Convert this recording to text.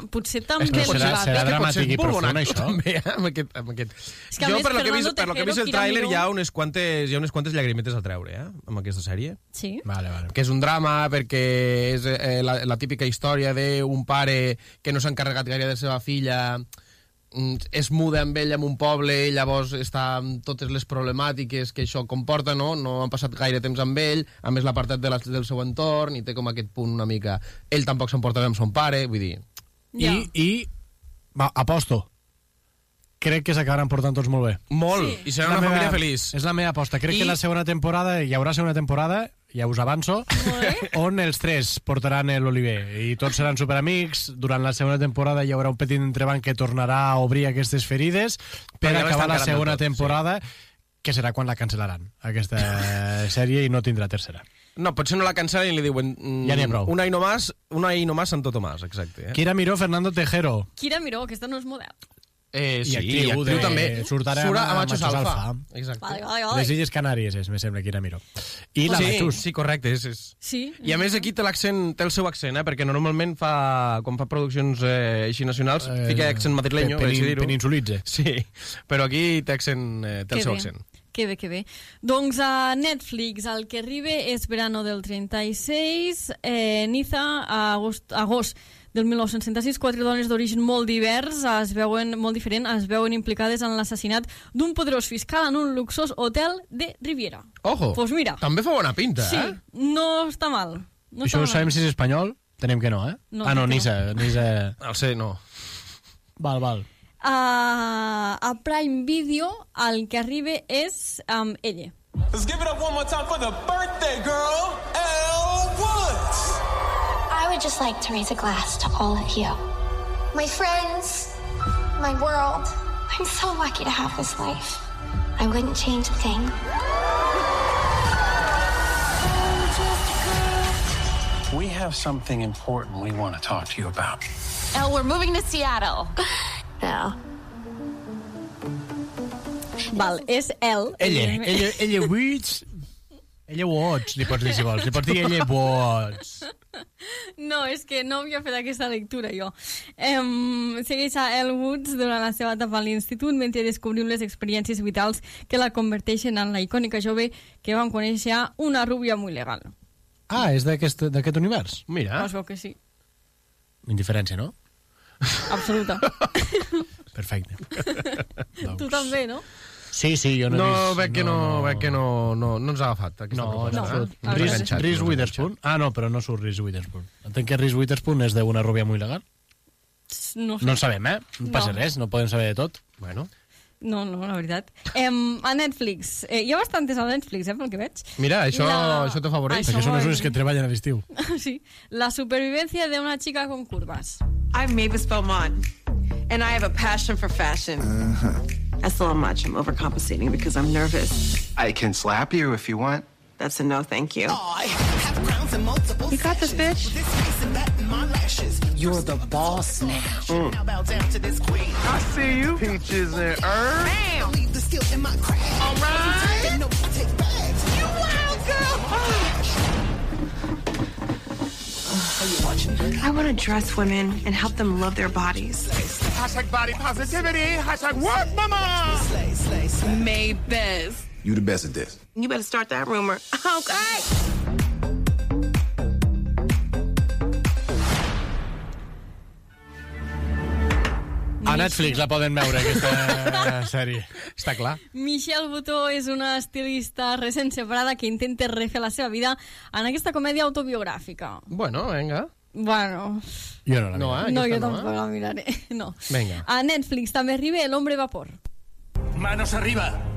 potser també... És que serà dramàtic i profund, això. També, amb aquest. És que, a Jo, més, per lo que he Fernando vist el tràiler, Tejero, hi ha unes quantes llagrimetes a treure, amb aquesta sèrie. Sí. Vale. Que és un drama, perquè és la típica història d'un pare que no s'ha encarregat gaire de la seva filla, es muda amb ell en un poble i llavors està amb totes les problemàtiques que això comporta, no han passat gaire temps amb ell, a més l'apartat del seu entorn i té com aquest punt una mica, ell tampoc s'emporta bé amb son pare, vull dir... Va, aposto, crec que s'acabaran portant tots molt bé. Molt, i serà una família feliç. És la meva aposta, crec que la segona temporada hi haurà segona temporada, ja us avanço, on els tres portaran l'Oliver i tots seran superamics. Durant la segona temporada hi haurà un petit entrebanc que tornarà a obrir aquestes ferides per acabar la segona temporada, que serà quan la cancel·laran, aquesta sèrie, i no tindrà tercera. No, potser no la cancel·len i li diuen... Ja n'hi ha prou. Un any nomás, Santo Tomàs, exacte. Kira Miró, Fernando Tejero. Kira Miró, aquesta no és model. Sí, i actriu també. Surt ara a Machos Alfa. Exacte. Les Illes Canàries, me sembla, Kira Miró. I la Machos. Sí, correcte. Sí. I a més aquí té el seu accent, perquè normalment quan fa produccions així nacionals fica accent madrileño, peninsulitze. Sí, però aquí té el seu accent. Que bé. Doncs a Netflix el que arriba és Verano del 36, Niza, agost del 1966, 4 dones d'origen molt divers, molt diferent, es veuen implicades en l'assassinat d'un poderós fiscal en un luxós hotel de Riviera. Ojo, pues mira, també fa bona pinta, sí, no està mal. Això ho sabem si és espanyol? Tenim que no, eh? No, Nisa. El sé, no. Val. A Prime Video el que arriba és ella. Let's give it up one more time for the birthday girl, Elle Woods. I would just like to raise a glass to all of you. My friends, my world. I'm so lucky to have this life. I wouldn't change a thing. We have something important we want to talk to you about. Elle, we're moving to Seattle. No. Val, és Elle. Ella Woods. Ella Woods, li pots dir si vols. Li pots dir ella Woods. No, és que no havia fet aquesta lectura, jo. Segueix a Elle Woods durant la seva etapa a l'institut mentre descobrim les experiències vitals que la converteixen en la icònica jove que vam conèixer una rúbia molt legal. Ah, és d'aquest univers? Mira. Es veu que sí. Indiferència, no? Absoluta. Perfecte. Tu també, no? Sí, jo no he vist... Veig que no ens ha agafat aquesta proposta. Reese Witherspoon? Ah, no, però no surt Reese Witherspoon. Entenc que Reese Witherspoon és d'una rúbia molt legal? No en sabem, No passa res, no podem saber de tot. Bueno. No, la veritat. A Netflix. Hi ha bastantes a Netflix, pel que veig. Mira, això t'afavoreix. Perquè són els únics que treballen a l'estiu. Sí. La supervivencia de una chica con curvas. I'm Mavis Beaumont, and I have a passion for fashion. That's a little much. I'm overcompensating because I'm nervous. I can slap you if you want. That's a no, thank you. You got this, bitch. You're the boss now. I see you, Peaches and Earl. Bam! All right. You wild girl. I want to dress women and help them love their bodies. Hashtag body positivity. Hashtag work, mama. Mavis. You the best at this. You better start that rumor. Okay. A Netflix la poden veure, aquesta sèrie. Està clar. Michelle Buteau és una estilista recent separada que intenta refer la seva vida en aquesta comèdia autobiogràfica. Bueno, venga. Bueno... Jo no la miraré. No, jo tampoc la miraré. No. Venga. A Netflix també arriba El hombre vapor. Manos arriba.